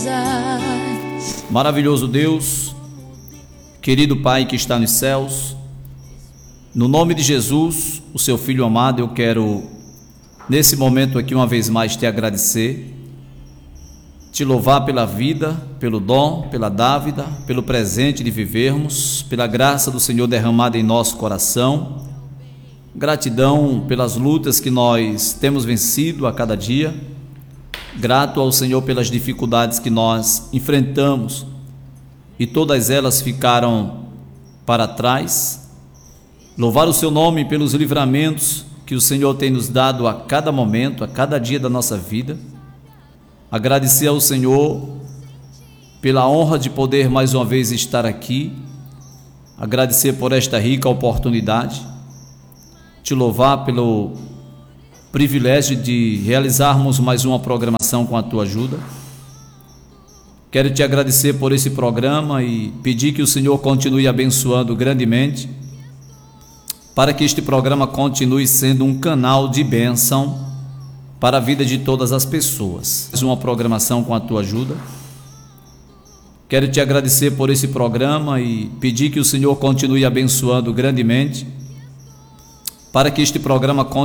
Maravilhoso Deus, querido Pai que está nos céus, no nome de Jesus, o seu Filho amado, eu quero nesse momento aqui uma vez mais te agradecer, te louvar pela vida, pelo dom, pela dávida, pelo presente de vivermos, pela graça do Senhor derramada em nosso coração, gratidão pelas lutas que nós temos vencido a cada dia, grato ao Senhor pelas dificuldades que nós enfrentamos e todas elas ficaram para trás. Louvar o seu nome pelos livramentos que o Senhor tem nos dado a cada momento, a cada dia da nossa vida. Agradecer ao Senhor pela honra de poder mais uma vez estar aqui. Agradecer por esta rica oportunidade. Te louvar pelo privilégio de realizarmos mais uma programação com a tua ajuda. Quero te agradecer por esse programa e pedir que o Senhor continue abençoando grandemente, para que este programa continue sendo um canal de bênção para a vida de todas as pessoas. Mais uma programação com a tua ajuda. Quero te agradecer por esse programa e pedir que o Senhor continue abençoando grandemente, para que este programa continue